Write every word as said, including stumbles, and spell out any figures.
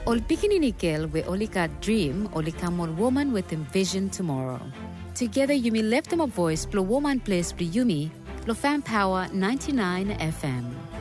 Ol pikininikel we olika dream olika more woman with envision tomorrow. Together Yumi left them a voice, plo woman place plo Yumi, plo fan power ninety-nine F M.